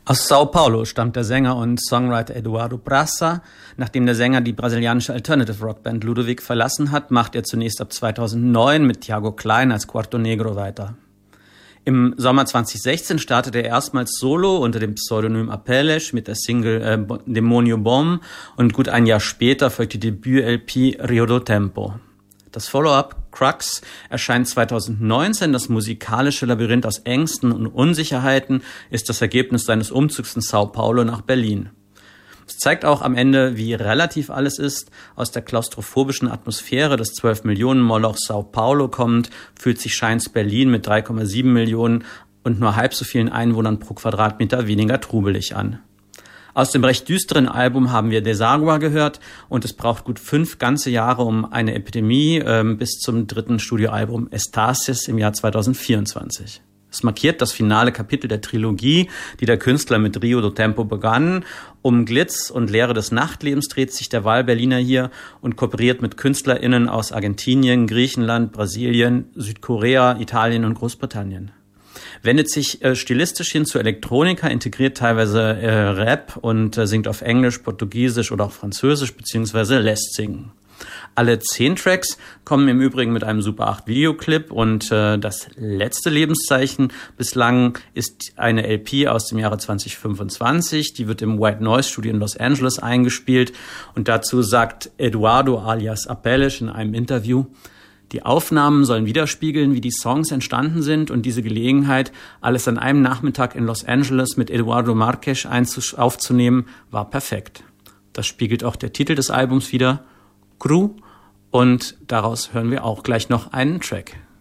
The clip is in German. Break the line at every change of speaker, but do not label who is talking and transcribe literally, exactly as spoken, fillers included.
Aus Sao Paulo stammt der Sänger und Songwriter Eduardo Praça. Nachdem der Sänger die brasilianische Alternative Rock Band Ludovic verlassen hat, macht er zunächst ab zweitausendneun mit Thiago Klein als Quarto Negro weiter. Im Sommer zweitausendsechzehn startete er erstmals solo unter dem Pseudonym Apelles mit der Single äh, Demonio Bom und gut ein Jahr später folgt die Debüt-L P Rio do Tempo. Das Follow-up Crux erscheint zweitausendneunzehn. Das musikalische Labyrinth aus Ängsten und Unsicherheiten ist das Ergebnis seines Umzugs von Sao Paulo nach Berlin. Es zeigt auch am Ende, wie relativ alles ist. Aus der klaustrophobischen Atmosphäre des zwölf Millionen Moloch Sao Paulo kommt, fühlt sich Scheins Berlin mit drei Komma sieben Millionen und nur halb so vielen Einwohnern pro Quadratmeter weniger trubelig an. Aus dem recht düsteren Album haben wir Desagua gehört und es braucht gut fünf ganze Jahre um eine Epidemie äh, bis zum dritten Studioalbum Estasis im Jahr zweitausendvierundzwanzig. Es markiert das finale Kapitel der Trilogie, die der Künstler mit Rio do Tempo begann. Um Glitz und Leere des Nachtlebens dreht sich der Wahlberliner hier und kooperiert mit KünstlerInnen aus Argentinien, Griechenland, Brasilien, Südkorea, Italien und Großbritannien. Wendet sich äh, stilistisch hin zu Elektronika, integriert teilweise äh, Rap und äh, singt auf Englisch, Portugiesisch oder auch Französisch beziehungsweise lässt singen. Alle zehn Tracks kommen im Übrigen mit einem Super acht Videoclip und äh, das letzte Lebenszeichen bislang ist eine L P aus dem Jahre zweitausendfünfundzwanzig. Die wird im White Noise Studio in Los Angeles eingespielt und dazu sagt Eduardo alias Apelles in einem Interview: Die Aufnahmen sollen widerspiegeln, wie die Songs entstanden sind und diese Gelegenheit, alles an einem Nachmittag in Los Angeles mit Eduardo Marques aufzunehmen, war perfekt. Das spiegelt auch der Titel des Albums wider, Cru, und daraus hören wir auch gleich noch einen Track.